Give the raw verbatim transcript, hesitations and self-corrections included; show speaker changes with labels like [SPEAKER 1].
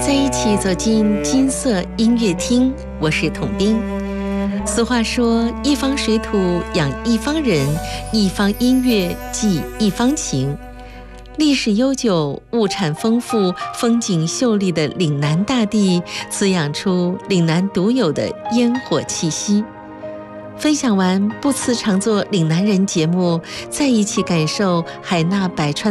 [SPEAKER 1] 在一起走进金色音乐厅，我是统兵。俗话说，一方水土养一方人，一方音乐寄一方情。历史悠久、物产丰富、风景秀丽的岭南大地，滋养出岭南独有的烟火气息。分享完不辞常做岭南人节目，再一起感受海纳百川